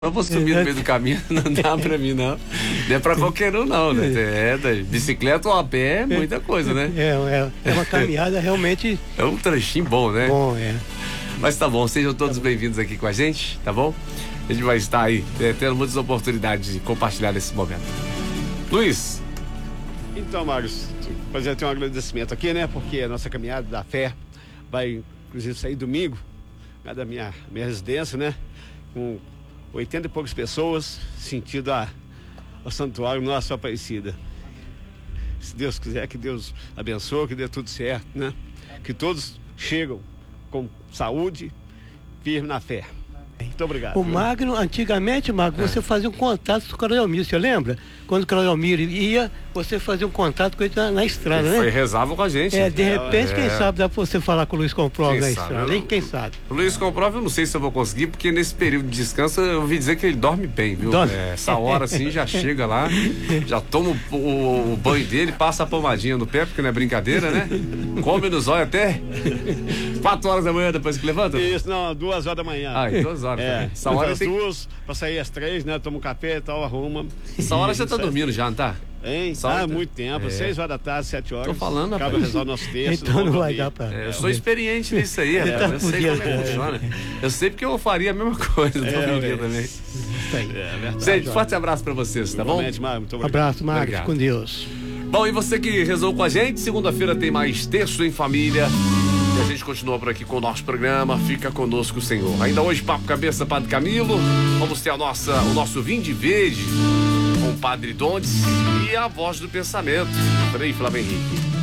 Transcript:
Eu vou subir no meio do caminho, não dá pra mim, não. Não é pra qualquer um, não, né? Bicicleta ou a pé é muita coisa, né? É uma caminhada realmente... É um trechinho bom, né? Bom, é. Mas tá bom, sejam todos bem-vindos aqui com a gente, tá bom? A gente vai estar aí, tendo muitas oportunidades de compartilhar esse momento. Luiz. Então, Marcos, fazer até um agradecimento aqui, né? Porque a nossa caminhada da fé vai, inclusive, sair domingo, lá da minha residência, né? Com 80 e poucas pessoas, sentido ao Santuário Nossa Aparecida. Se Deus quiser, que Deus abençoe, que dê tudo certo, né? Que todos chegam com saúde, firme na fé. Muito obrigado. O Magno, antigamente, Magno, você fazia um contato com o Coronel Mir, você lembra? Quando o Coronel Mir ia, você fazia um contato com ele na estrada, né? Rezava com a gente. De repente, quem sabe dá pra você falar com o Luiz Comprova na estrada, hein? Quem sabe? O Luiz Comprova, eu não sei se eu vou conseguir, porque nesse período de descanso eu ouvi dizer que ele dorme bem, viu? Essa hora assim, já chega lá, já toma o banho dele, passa a pomadinha no pé, porque não é brincadeira, né? Come nos olhos até 4 horas da manhã depois que levanta? Isso, não, 2 horas da manhã. 2 horas. Essa hora tem... 2, pra sair às 3, né? Toma um café e tal, arruma. Essa hora você tá dormindo já, não tá? Hein? Muito tempo, 6 horas da tarde, 7 horas. Tô falando, acaba de resolver o nosso texto. Então não vai dar pra... eu sou experiente nisso aí, rapaz. Eu sei como é que funciona. Eu sei porque eu faria a mesma coisa também. Gente, forte abraço pra vocês, tá bom? Muito obrigado. Abraço, Marcos, com Deus. Bom, e você que rezou com a gente, segunda-feira tem mais Terço em Família. E a gente continua por aqui com o nosso programa. Fica conosco, Senhor. Ainda hoje, Papo Cabeça, Padre Camilo. Vamos ter o nosso Vinde Verde com o Padre Dondes e a Voz do Pensamento. Frei Flávio Henrique.